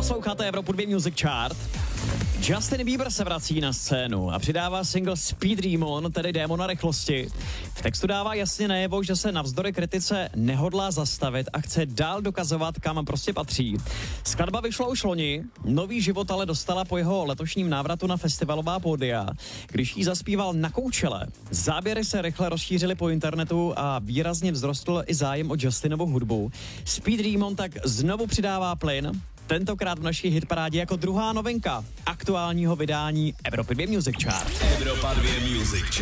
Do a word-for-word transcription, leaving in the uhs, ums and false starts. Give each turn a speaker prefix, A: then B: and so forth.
A: Posloucháte Evropu dva Music Chart. Justin Bieber se vrací na scénu a přidává single Speed Demon, tedy démona rychlosti. V textu dává jasně najevo, že se navzdory kritice nehodlá zastavit a chce dál dokazovat, kam prostě patří. Skladba vyšla už loni, nový život ale dostala po jeho letošním návratu na festivalová pódia, když jí zaspíval na Coachelle. Záběry se rychle rozšířily po internetu a výrazně vzrostl i zájem o Justinovu hudbu. Speed Demon tak znovu přidává plyn, tentokrát v naší hitparádě jako druhá novinka aktuálního vydání Evropy dva Music Chart.
B: Evropa dva Music Chart.